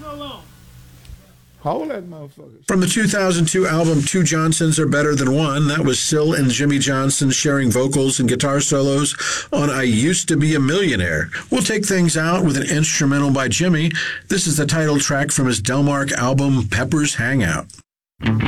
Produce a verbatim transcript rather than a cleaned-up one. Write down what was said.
Hold that motherfucker. From the two thousand two album Two Johnsons Are Better Than One, that was Syl and Jimmy Johnson sharing vocals and guitar solos on I Used to Be a Millionaire. We'll take things out with an instrumental by Jimmy. This is the title track from his Delmark album Pepper's Hangout.